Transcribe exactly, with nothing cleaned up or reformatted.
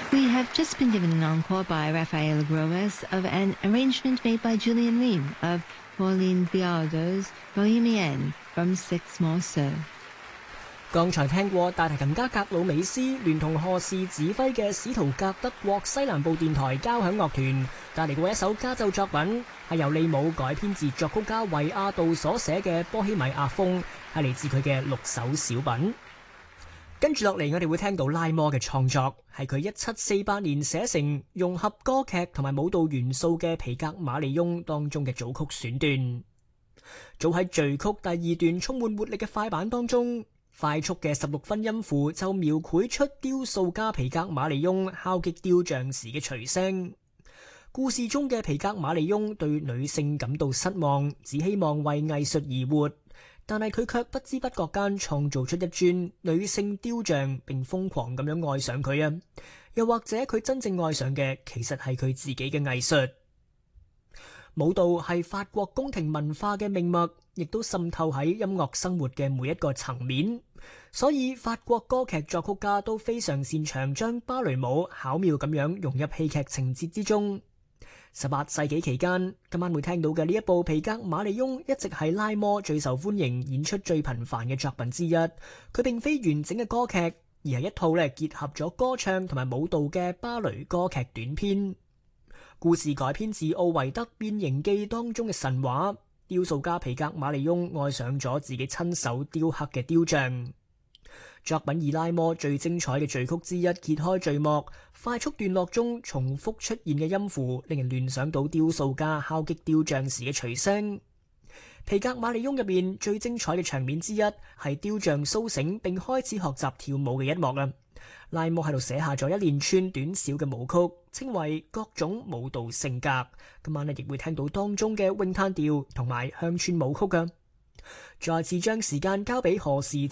We have just been given an encore by Rafael Groves of an arrangement made by Julian Ream of Pauline Biardo's Bohemienne from Six Morceaux。 剛才聽過大提琴家格魯美斯聯同賀氏指揮嘅史圖格德國西南部電台交響樂團帶嚟過一首家奏作品，係由利姆改編自作曲家維亞道所寫嘅波希米亞風，係嚟自佢嘅六首小品。跟住落嚟，我哋會聽到拉摩嘅創作，係佢一七四八年寫成融合歌劇同埋舞蹈元素嘅皮格馬利翁當中嘅組曲選段。早喺序曲第二段充滿活力嘅快板當中，快速嘅十六分音符就描繪出雕塑家皮格馬利翁敲擊雕像時嘅隨聲。故事中嘅皮格馬利翁對女性感到失望，只希望為藝術而活，但係佢卻不知不覺間創造出一尊女性雕像，並瘋狂咁樣愛上佢啊！又或者佢真正愛上嘅其實係佢自己嘅藝術。舞蹈係法國宮廷文化嘅命脈，亦都滲透喺音樂生活嘅每一個層面，所以法國歌劇作曲家都非常擅長將芭蕾舞巧妙咁樣融入戲劇情節之中。十八世紀期間，今晚會聽到嘅呢一部皮格馬利翁一直係拉摩最受歡迎、演出最頻繁嘅作品之一。佢並非完整嘅歌劇，而係一套咧結合咗歌唱同埋舞蹈嘅芭蕾歌劇短篇。故事改編自奧維德變形記當中嘅神話，雕塑家皮格馬利翁愛上咗自己親手雕刻嘅雕像。作品以拉摩最精彩嘅序曲之一揭開序幕，快速段落中重複出現嘅音符令人聯想到雕塑家敲擊雕像時嘅隨聲。皮格馬利翁入面最精彩嘅場面之一係雕像蘇醒並開始學習跳舞嘅一幕啊！拉摩喺度寫下咗一連串短小嘅舞曲，稱為各種舞蹈性格。今晚呢亦會聽到當中嘅詠嘆調同埋鄉村舞曲㗎。再次將時間交俾何時。